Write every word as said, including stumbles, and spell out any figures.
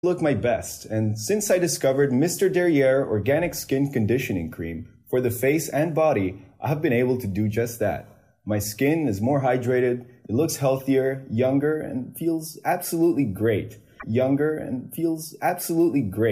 look my best, and since I discovered Mister Derriere Organic Skin Conditioning Cream for the face and body, I have been able to do just that. My skin is more hydrated, it looks healthier, younger, and feels absolutely great. Younger and feels absolutely great.